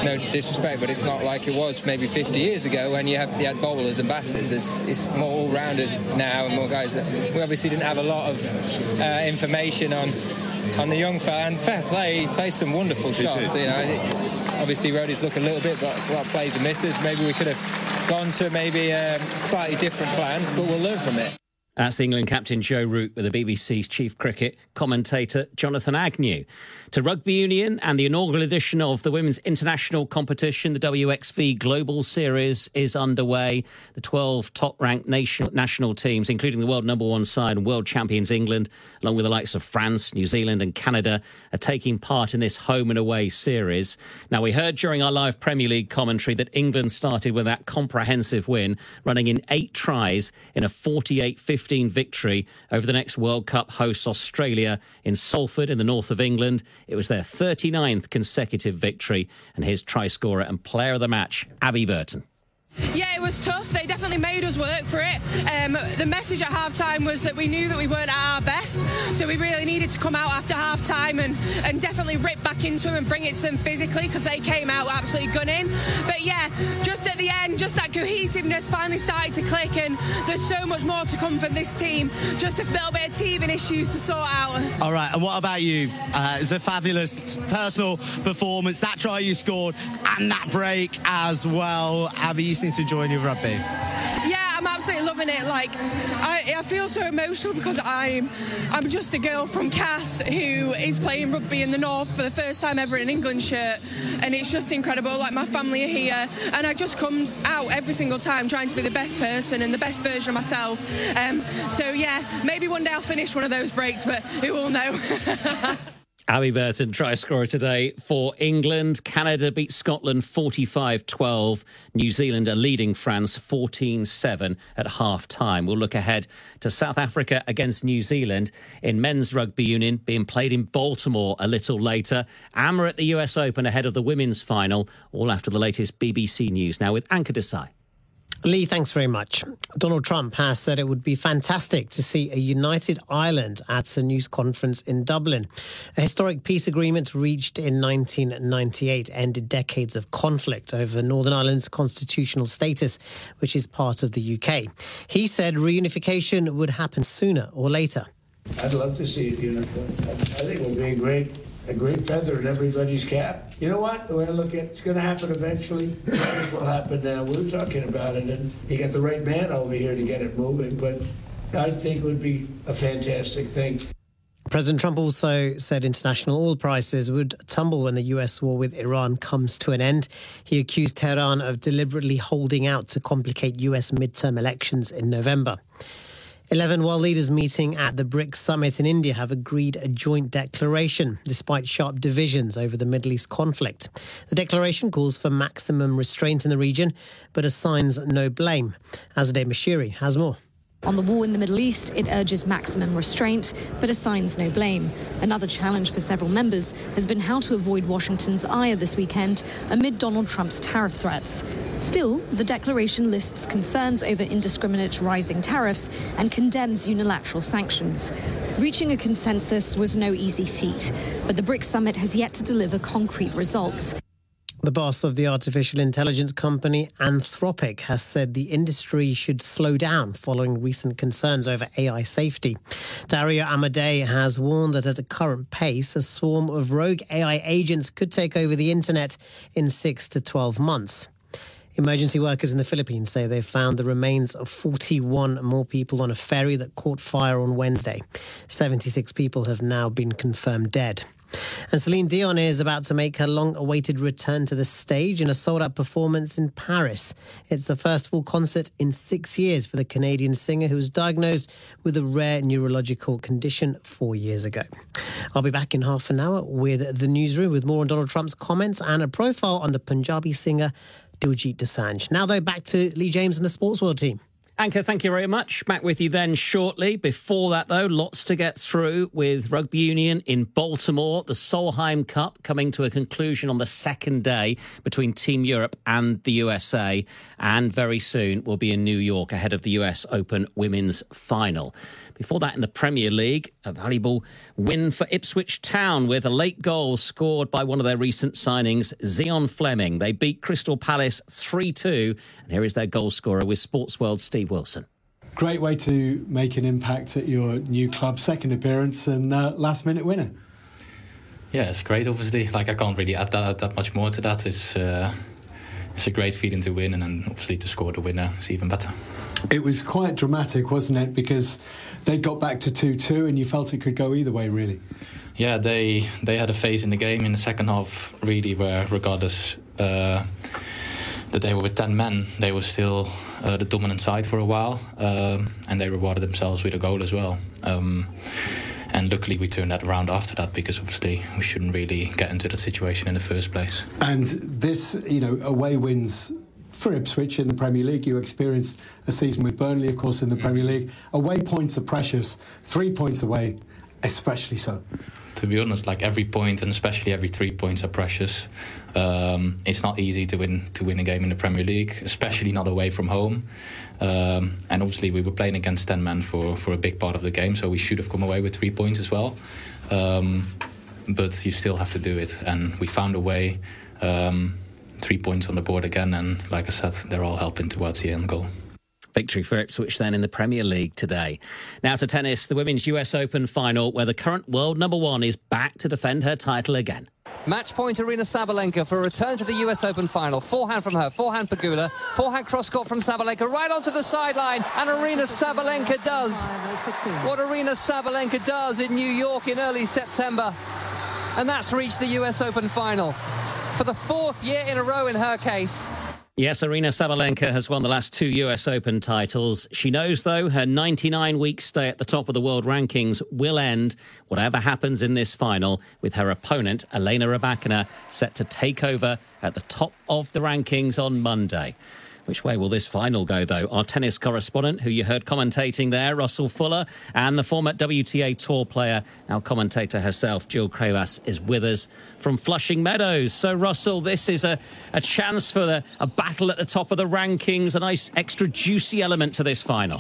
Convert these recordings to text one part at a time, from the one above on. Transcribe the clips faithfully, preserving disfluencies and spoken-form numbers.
no disrespect, but it's not like it was maybe fifty years ago when you had, you had bowlers and batters. It's, it's more all-rounders now and more guys. That, we obviously didn't have a lot of uh, information on on the young fella, and fair play, he played some wonderful shots. You know, obviously roadies look a little bit, but a lot of plays and misses. Maybe we could have gone to maybe um, slightly different plans, but we'll learn from it. That's the England captain Joe Root with the B B C's chief cricket commentator Jonathan Agnew. To rugby union and the inaugural edition of the women's international competition, the W X V Global Series is underway. The twelve top-ranked nation, national teams, including the world number one side and world champions England, along with the likes of France, New Zealand and Canada, are taking part in this home and away series. Now, we heard during our live Premier League commentary that England started with that comprehensive win, running in eight tries in a forty-eight fifteen victory over the next World Cup hosts Australia in Salford in the north of England. It was their thirty-ninth consecutive victory. And here's try scorer and player of the match, Abby Burton. Yeah, it was tough. They definitely made us work for it. Um, the message at half-time was that we knew that we weren't at our best, so we really needed to come out after half-time and, and definitely rip back into them and bring it to them physically, because they came out absolutely gunning. But yeah, just at the end, just that cohesiveness finally started to click, and there's so much more to come from this team. Just a little bit of teething issues to sort out. All right, and what about you? Uh, it's a fabulous personal performance, that try you scored, and that break as well. Abby, you seem to join your rugby. Yeah, I'm absolutely loving it. Like, I, I feel so emotional because I'm I'm just a girl from Cass who is playing rugby in the north for the first time ever in an England shirt, and it's just incredible. Like, my family are here, and I just come out every single time trying to be the best person and the best version of myself. Um, so yeah, maybe one day I'll finish one of those breaks, but who will know? Abby Burton, try scorer today for England. Canada beat Scotland forty-five twelve. New Zealand are leading France fourteen seven at half-time. We'll look ahead to South Africa against New Zealand in men's rugby union, being played in Baltimore a little later. A M R at the U S Open ahead of the women's final, all after the latest B B C News. Now with Anka Desai. Lee, thanks very much. Donald Trump has said it would be fantastic to see a united Ireland at a news conference in Dublin. A historic peace agreement reached in nineteen ninety-eight ended decades of conflict over Northern Ireland's constitutional status, which is part of the U K. He said reunification would happen sooner or later. I'd love to see it unified. I think it would be a great, a great feather in everybody's cap. You know what? The way I look at it, it's going to happen eventually. This will happen now. We were talking about it, and you got the right man over here to get it moving, but I think it would be a fantastic thing. President Trump also said international oil prices would tumble when the U S war with Iran comes to an end. He accused Tehran of deliberately holding out to complicate U S midterm elections in November. Eleven world leaders meeting at the BRICS summit in India have agreed a joint declaration, despite sharp divisions over the Middle East conflict. The declaration calls for maximum restraint in the region, but assigns no blame. Azadeh Mashiri has more. On the war in the Middle East, it urges maximum restraint, but assigns no blame. Another challenge for several members has been how to avoid Washington's ire this weekend amid Donald Trump's tariff threats. Still, the declaration lists concerns over indiscriminate rising tariffs and condemns unilateral sanctions. Reaching a consensus was no easy feat, but the BRICS summit has yet to deliver concrete results. The boss of the artificial intelligence company Anthropic has said the industry should slow down following recent concerns over A I safety. Dario Amodei has warned that at a current pace, a swarm of rogue A I agents could take over the internet in six to twelve months. Emergency workers in the Philippines say they've found the remains of forty-one more people on a ferry that caught fire on Wednesday. seventy-six people have now been confirmed dead. And Celine Dion is about to make her long-awaited return to the stage in a sold-out performance in Paris. It's the first full concert in six years for the Canadian singer who was diagnosed with a rare neurological condition four years ago. I'll be back in half an hour with the newsroom with more on Donald Trump's comments and a profile on the Punjabi singer Diljit Dosanjh. Now, though, back to Lee James and the Sports World team. Anchor, thank you very much. Back with you then shortly. Before that, though, lots to get through with rugby union in Baltimore. The Solheim Cup coming to a conclusion on the second day between Team Europe and the U S A. And very soon we'll be in New York ahead of the U S Open Women's Final. Before that, in the Premier League, a valuable win for Ipswich Town with a late goal scored by one of their recent signings, Zion Fleming. They beat Crystal Palace three two. And here is their goal scorer with Sports World Steve Wilson. Great way to make an impact at your new club, second appearance and uh, last minute winner. Yeah, it's great, obviously. Like, I can't really add that, that much more to that. It's, uh, it's a great feeling to win, and then obviously to score the winner is even better. It was quite dramatic, wasn't it? Because they got back to two two and you felt it could go either way, really. Yeah, they they had a phase in the game in the second half, really, where regardless uh, that they were with ten men, they were still uh, the dominant side for a while, um, and they rewarded themselves with a goal as well. Um, and luckily we turned that around after that, because obviously we shouldn't really get into that situation in the first place. And this, you know, away wins for Ipswich in the Premier League. You experienced a season with Burnley, of course, in the Premier League. Away points are precious. Three points away, especially so. To be honest, like, every point, and especially every three points, are precious. Um, it's not easy to win to win a game in the Premier League, especially not away from home. Um, and obviously we were playing against ten men for, for a big part of the game, so we should have come away with three points as well. Um, but you still have to do it, and we found a way. Um, Three points on the board again, and like I said, they're all helping towards the end goal. Victory for Ipswich then in the Premier League today. Now to tennis, the Women's U S Open final, where the current world number one is back to defend her title again. Match point Aryna Sabalenka for a return to the U S Open final. Forehand from her, forehand Pegula, forehand cross-court from Sabalenka, right onto the sideline, and Aryna Sabalenka does what Aryna Sabalenka does in New York in early September, and that's reached the U S Open final. For the fourth year in a row in her case. Yes, Aryna Sabalenka has won the last two U S Open titles. She knows, though, her ninety-nine week stay at the top of the world rankings will end, whatever happens in this final, with her opponent, Elena Rybakina, set to take over at the top of the rankings on Monday. Which way will this final go, though? Our tennis correspondent, who you heard commentating there, Russell Fuller, and the former W T A Tour player, now commentator herself, Jill Cravas, is with us from Flushing Meadows. So, Russell, this is a, a chance for the, a battle at the top of the rankings, a nice extra juicy element to this final.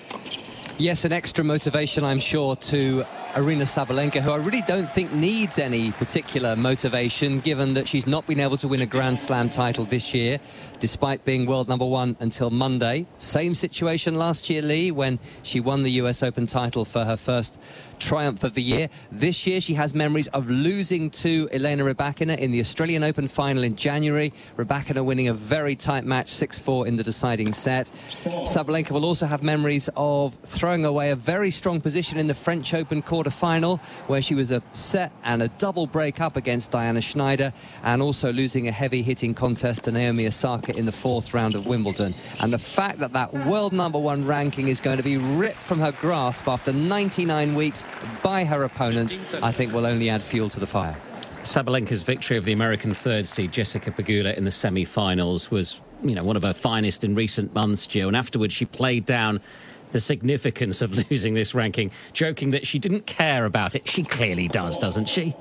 Yes, an extra motivation, I'm sure, to Aryna Sabalenka, who I really don't think needs any particular motivation, given that she's not been able to win a Grand Slam title this year, despite being world number one until Monday. Same situation last year, Lee, when she won the U S Open title for her first triumph of the year. This year she has memories of losing to Elena Rybakina in the Australian Open final in January. Rybakina winning a very tight match, six four in the deciding set. Sabalenka will also have memories of throwing away a very strong position in the French Open quarter-final, where she was a set and a double break up against Diana Schneider, and also losing a heavy-hitting contest to Naomi Osaka in the fourth round of Wimbledon. And the fact that that world number one ranking is going to be ripped from her grasp after ninety-nine weeks by her opponent, I think will only add fuel to the fire. Sabalenka's victory of the American third seed Jessica Pegula in the semi-finals was, you know, one of her finest in recent months, Jill, and afterwards she played down the significance of losing this ranking, joking that she didn't care about it. She clearly does, doesn't she?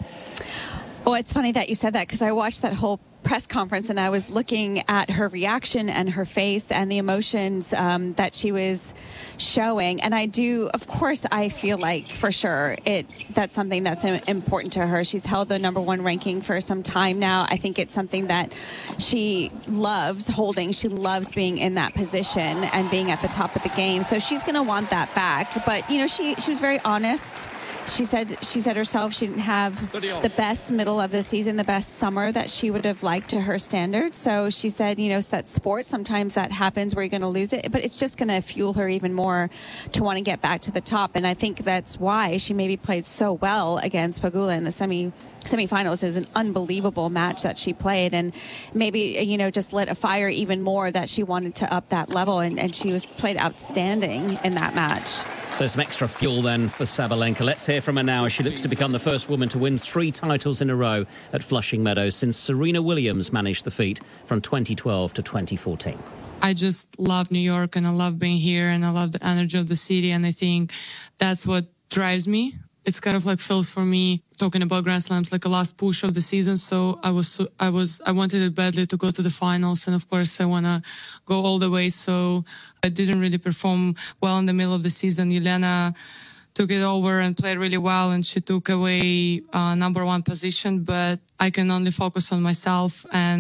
Oh, it's funny that you said that, because I watched that whole press conference and I was looking at her reaction and her face and the emotions um, that she was showing. And I do, of course, I feel like for sure it that's something that's important to her. She's held the number one ranking for some time now. I think it's something that she loves holding. She loves being in that position and being at the top of the game. So she's going to want that back. But, you know, she, she was very honest. She said she said herself she didn't have the best middle of the season, the best summer that she would have liked to her standards. So she said, you know, it's that sport. Sometimes that happens where you're going to lose it, but it's just going to fuel her even more to want to get back to the top. And I think that's why she maybe played so well against Pegula in the semi semifinals. Is an unbelievable match that she played, and maybe, you know, just lit a fire even more that she wanted to up that level, and, and she was played outstanding in that match. So some extra fuel then for Sabalenka. Let's hear from her now as she looks to become the first woman to win three titles in a row at Flushing Meadows since Serena Williams managed the feat from twenty twelve to twenty fourteen. I just love New York and I love being here and I love the energy of the city. And I think that's what drives me. It's kind of like feels for me talking about Grand Slams like a last push of the season. So I was, I was, I wanted it badly to go to the finals. And of course I want to go all the way. So I didn't really perform well in the middle of the season. Jelena took it over and played really well. And she took away uh, number one position, but I can only focus on myself and